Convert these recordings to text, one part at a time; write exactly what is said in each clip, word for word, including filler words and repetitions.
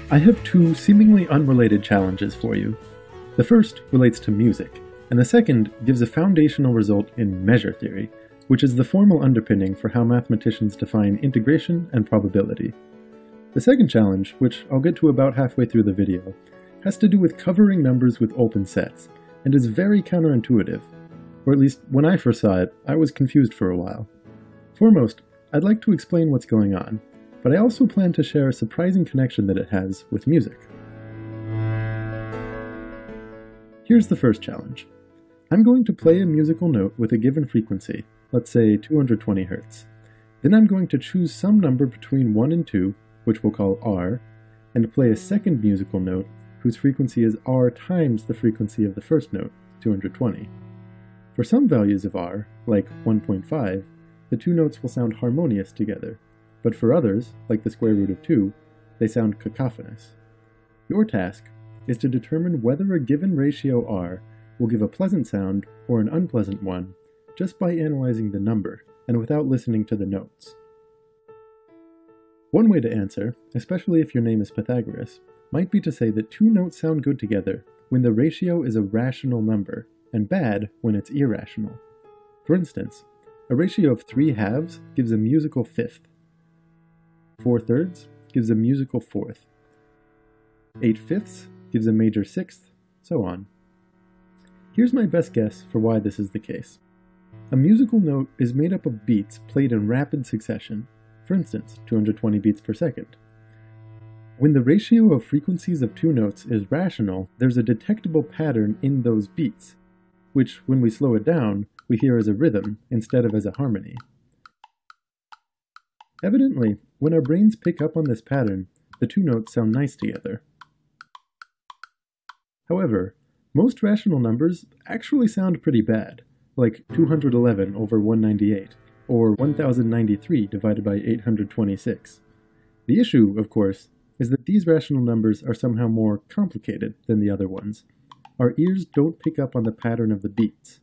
I have two seemingly unrelated challenges for you. The first relates to music, and the second gives a foundational result in measure theory, which is the formal underpinning for how mathematicians define integration and probability. The second challenge, which I'll get to about halfway through the video, has to do with covering numbers with open sets, and is very counterintuitive. Or at least, when I first saw it, I was confused for a while. Foremost, I'd like to explain what's going on, but I also plan to share a surprising connection that it has with music. Here's the first challenge. I'm going to play a musical note with a given frequency, let's say two hundred twenty hertz. Then I'm going to choose some number between one and two, which we'll call R, and play a second musical note whose frequency is R times the frequency of the first note, two hundred twenty. For some values of R, like one point five, the two notes will sound harmonious together, but for others, like the square root of two, they sound cacophonous. Your task is to determine whether a given ratio R will give a pleasant sound or an unpleasant one just by analyzing the number and without listening to the notes. One way to answer, especially if your name is Pythagoras, might be to say that two notes sound good together when the ratio is a rational number, and bad when it's irrational. For instance, a ratio of three halves gives a musical fifth. Four thirds gives a musical fourth. Eight fifths gives a major sixth, so on. Here's my best guess for why this is the case. A musical note is made up of beats played in rapid succession, for instance, two hundred twenty beats per second. When the ratio of frequencies of two notes is rational, there's a detectable pattern in those beats, which, when we slow it down, we hear as a rhythm instead of as a harmony. Evidently, when our brains pick up on this pattern, the two notes sound nice together. However, most rational numbers actually sound pretty bad, like two hundred eleven over one hundred ninety-eight, or one thousand ninety-three divided by eight hundred twenty-six. The issue, of course, is that these rational numbers are somehow more complicated than the other ones. Our ears don't pick up on the pattern of the beats.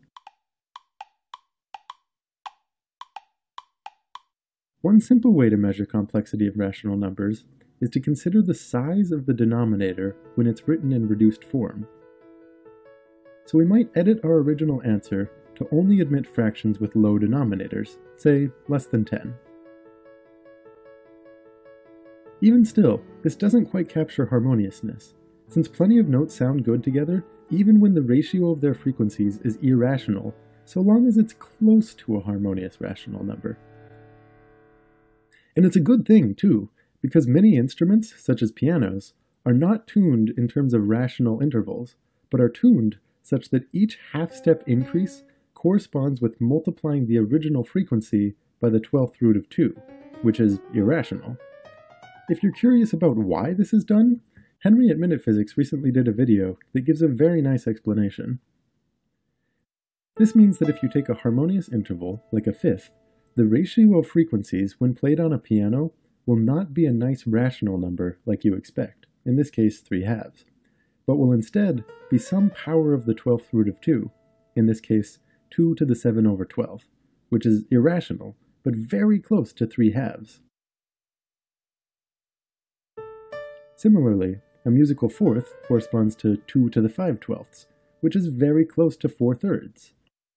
One simple way to measure complexity of rational numbers is to consider the size of the denominator when it's written in reduced form. So we might edit our original answer to only admit fractions with low denominators, say less than ten. Even still, this doesn't quite capture harmoniousness, since plenty of notes sound good together even when the ratio of their frequencies is irrational, so long as it's close to a harmonious rational number. And it's a good thing, too, because many instruments, such as pianos, are not tuned in terms of rational intervals, but are tuned such that each half-step increase corresponds with multiplying the original frequency by the twelfth root of two, which is irrational. If you're curious about why this is done, Henry at Minute Physics recently did a video that gives a very nice explanation. This means that if you take a harmonious interval, like a fifth, the ratio of frequencies when played on a piano will not be a nice rational number like you expect, in this case three halves, but will instead be some power of the twelfth root of two, in this case two to the seven over twelve, which is irrational, but very close to three halves. Similarly, a musical fourth corresponds to two to the five twelfths, which is very close to four thirds.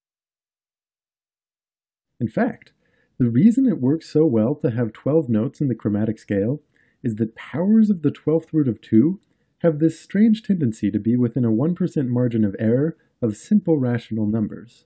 In fact, the reason it works so well to have twelve notes in the chromatic scale is that powers of the twelfth root of two have this strange tendency to be within a one percent margin of error of simple rational numbers.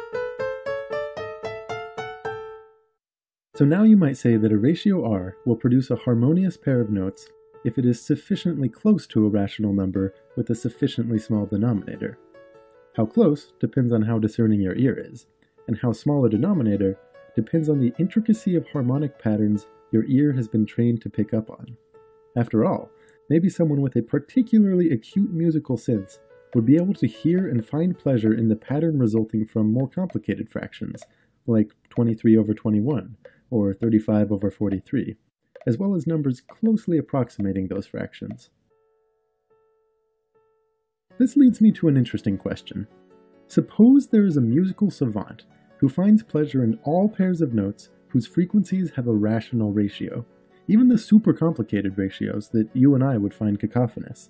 So now you might say that a ratio R will produce a harmonious pair of notes if it is sufficiently close to a rational number with a sufficiently small denominator. How close depends on how discerning your ear is, and how small a denominator depends on the intricacy of harmonic patterns your ear has been trained to pick up on. After all, maybe someone with a particularly acute musical sense would be able to hear and find pleasure in the pattern resulting from more complicated fractions, like twenty-three over twenty-one, or thirty-five over forty-three, as well as numbers closely approximating those fractions. This leads me to an interesting question. Suppose there is a musical savant who finds pleasure in all pairs of notes whose frequencies have a rational ratio, even the super complicated ratios that you and I would find cacophonous.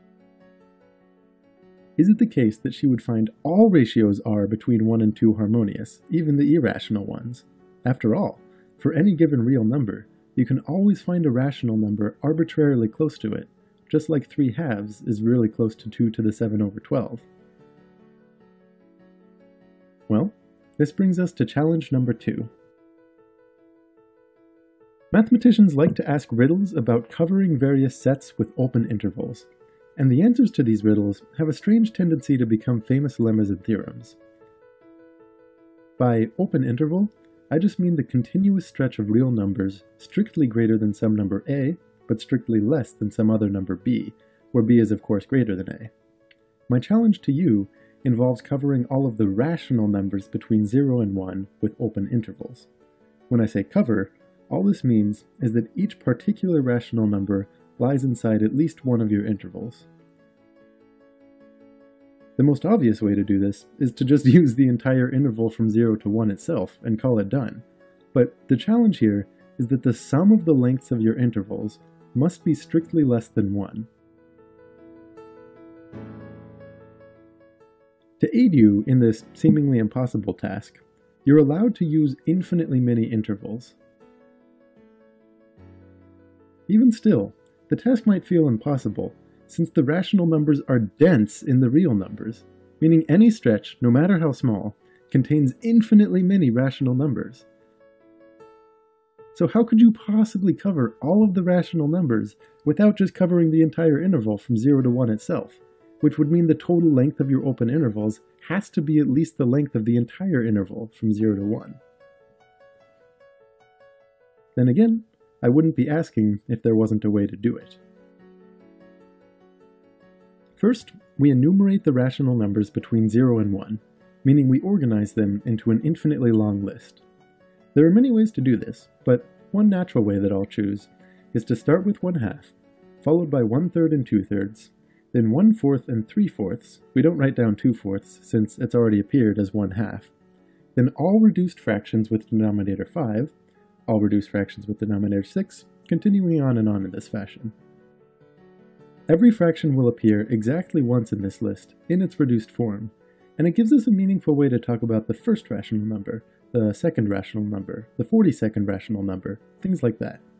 Is it the case that she would find all ratios are between one and two harmonious, even the irrational ones? After all, for any given real number, you can always find a rational number arbitrarily close to it, just like three halves is really close to two to the seven over twelve. Well, this brings us to challenge number two. Mathematicians like to ask riddles about covering various sets with open intervals, and the answers to these riddles have a strange tendency to become famous lemmas and theorems. By open interval, I just mean the continuous stretch of real numbers strictly greater than some number a, but strictly less than some other number b, where b is of course greater than a. My challenge to you involves covering all of the rational numbers between zero and one with open intervals. When I say cover, all this means is that each particular rational number lies inside at least one of your intervals. The most obvious way to do this is to just use the entire interval from zero to one itself and call it done. But the challenge here is that the sum of the lengths of your intervals must be strictly less than one. To aid you in this seemingly impossible task, you're allowed to use infinitely many intervals. Even still, the task might feel impossible, since the rational numbers are dense in the real numbers, meaning any stretch, no matter how small, contains infinitely many rational numbers. So how could you possibly cover all of the rational numbers without just covering the entire interval from zero to one itself, which would mean the total length of your open intervals has to be at least the length of the entire interval from zero to one. Then again, I wouldn't be asking if there wasn't a way to do it. First, we enumerate the rational numbers between zero and one, meaning we organize them into an infinitely long list. There are many ways to do this, but one natural way that I'll choose is to start with one half, followed by one third and two thirds, then one fourth and three fourths. We don't write down two fourths since it's already appeared as one half. Then all reduced fractions with denominator five, all reduced fractions with denominator six, continuing on and on in this fashion. Every fraction will appear exactly once in this list, in its reduced form, and it gives us a meaningful way to talk about the first rational number, the second rational number, the forty-second rational number, things like that.